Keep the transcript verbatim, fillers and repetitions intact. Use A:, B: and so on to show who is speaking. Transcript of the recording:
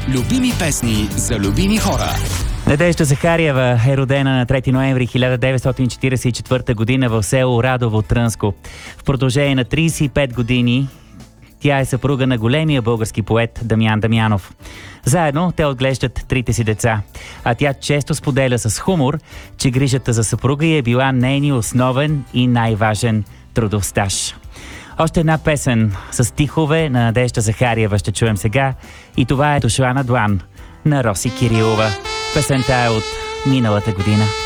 A: Любими песни за любими хора.
B: Надежда Захариева е родена на трети ноември хиляда деветстотин четиридесет и четвърта година в село Радово, Трънско. В продължение на тридесет и пет години тя е съпруга на големия български поет Дамян Дамянов. Заедно те отглеждат трите си деца, а тя често споделя с хумор, че грижата за съпруга й е била нейни основен и най-важен трудов стаж. Още една песен с стихове на Надежда Захариева ще чуем сега и това е "Дошла на длан" на Роси Кирилова. Песента е от миналата година.